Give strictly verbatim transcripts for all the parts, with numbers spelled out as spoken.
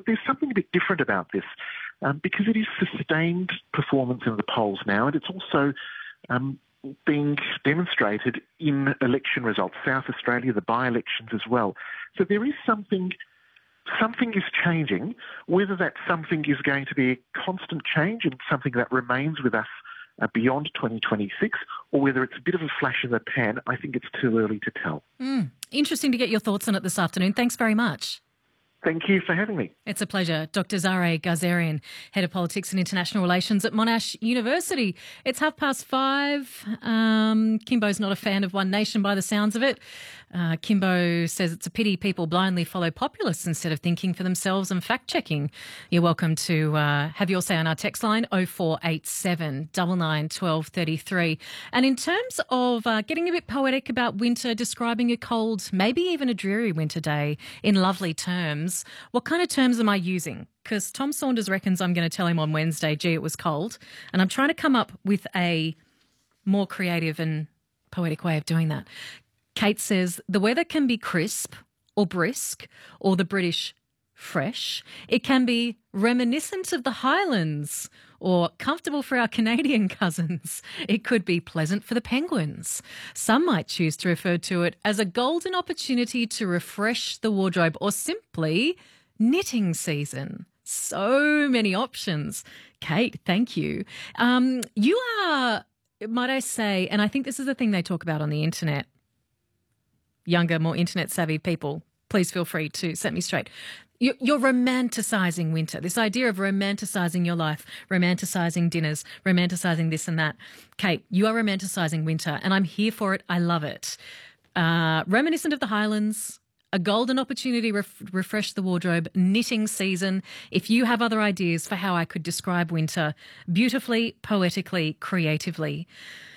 there's something a bit different about this um, because it is sustained performance in the polls now, and it's also um, being demonstrated in election results, South Australia, the by-elections as well. So there is something, something is changing. Whether that something is going to be a constant change and something that remains with us uh, beyond twenty twenty-six, or whether it's a bit of a flash in the pan, I think it's too early to tell. Mm. Interesting to get your thoughts on it this afternoon. Thanks very much. Thank you for having me. It's a pleasure. Doctor Zahra Gazarian, Head of Politics and International Relations at Monash University. It's half past five. Um, Kimbo's not a fan of One Nation by the sounds of it. Uh, Kimbo says it's a pity people blindly follow populists instead of thinking for themselves and fact-checking. You're welcome to uh, have your say on our text line, oh four eight seven, nine nine, one two three three. And in terms of uh, getting a bit poetic about winter, describing a cold, maybe even a dreary winter day in lovely terms, what kind of terms am I using? Because Tom Saunders reckons I'm going to tell him on Wednesday, gee, it was cold. And I'm trying to come up with a more creative and poetic way of doing that. Kate says the weather can be crisp or brisk or the British fresh. It can be reminiscent of the Highlands or comfortable for our Canadian cousins. It could be pleasant for the Penguins. Some might choose to refer to it as a golden opportunity to refresh the wardrobe or simply knitting season. So many options. Kate, thank you. Um, you are, might I say, and I think this is the thing they talk about on the internet, younger, more internet-savvy people, please feel free to set me straight. You're romanticising winter, this idea of romanticising your life, romanticising dinners, romanticising this and that. Kate, you are romanticising winter, and I'm here for it. I love it. Uh, reminiscent of the Highlands, a golden opportunity to ref- refresh the wardrobe, knitting season. If you have other ideas for how I could describe winter beautifully, poetically, creatively,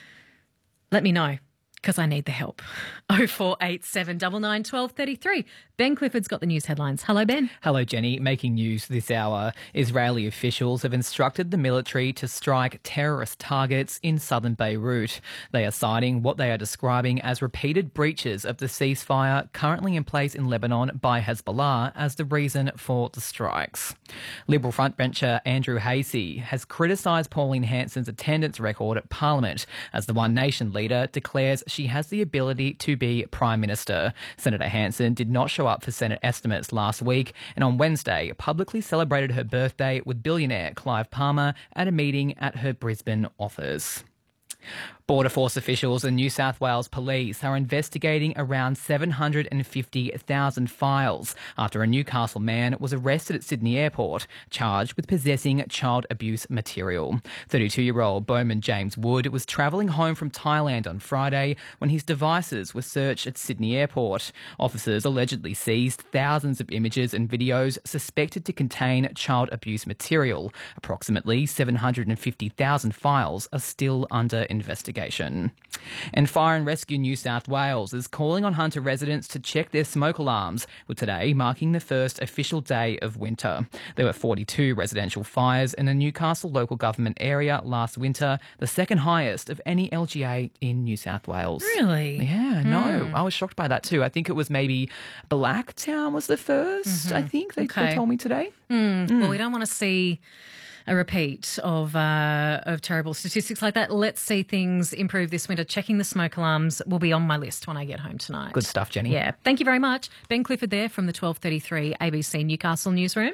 let me know, because I need the help. oh four eight seven, nine nine, one two three three. Ben Clifford's got the news headlines. Hello, Ben. Hello, Jenny. Making news this hour. Israeli officials have instructed the military to strike terrorist targets in southern Beirut. They are citing what they are describing as repeated breaches of the ceasefire currently in place in Lebanon by Hezbollah as the reason for the strikes. Liberal frontbencher Andrew Hasey has criticised Pauline Hanson's attendance record at Parliament as the One Nation leader declares she has the ability to be Prime Minister. Senator Hanson did not show up for Senate estimates last week and on Wednesday publicly celebrated her birthday with billionaire Clive Palmer at a meeting at her Brisbane office. Border Force officials and New South Wales Police are investigating around seven hundred fifty thousand files after a Newcastle man was arrested at Sydney Airport, charged with possessing child abuse material. thirty-two-year-old Bowman James Wood was travelling home from Thailand on Friday when his devices were searched at Sydney Airport. Officers allegedly seized thousands of images and videos suspected to contain child abuse material. Approximately seven hundred fifty thousand files are still under investigation. And Fire and Rescue New South Wales is calling on Hunter residents to check their smoke alarms, with today marking the first official day of winter. There were forty-two residential fires in the Newcastle local government area last winter, the second highest of any L G A in New South Wales. Really? Yeah, no. Mm. I was shocked by that too. I think it was maybe Blacktown was the first, mm-hmm. I think they, okay. they told me today. Mm. Mm. Well, we don't want to see a repeat of uh, of terrible statistics like that. Let's see things improve this winter. Checking the smoke alarms will be on my list when I get home tonight. Good stuff, Jenny. Yeah. Thank you very much. Ben Clifford there from the twelve thirty-three A B C Newcastle newsroom.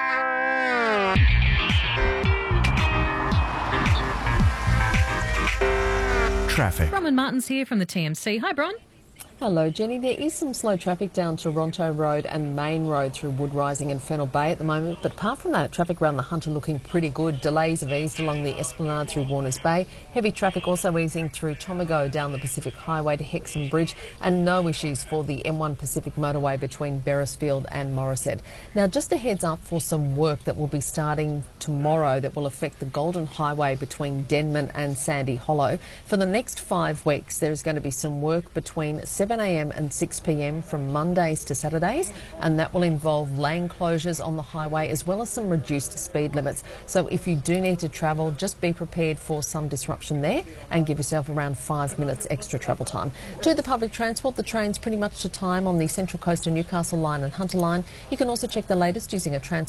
Traffic. Bronwyn Martin's here from the T M C. Hi, Bron. Hello, Jenny. There is some slow traffic down Toronto Road and Main Road through Wood Rising and Fennell Bay at the moment, but apart from that, traffic around the Hunter looking pretty good. Delays have eased along the Esplanade through Warners Bay. Heavy traffic also easing through Tomago down the Pacific Highway to Hexham Bridge, and no issues for the M one Pacific motorway between Beresfield and Morisset. Now, just a heads up for some work that will be starting tomorrow that will affect the Golden Highway between Denman and Sandy Hollow. For the next five weeks, there is going to be some work between seven a m and six p m from Mondays to Saturdays, and that will involve lane closures on the highway as well as some reduced speed limits. So if you do need to travel, just be prepared for some disruption there and give yourself around five minutes extra travel time. To the public transport, the train's pretty much to time on the Central Coast and Newcastle line and Hunter line. You can also check the latest using a transport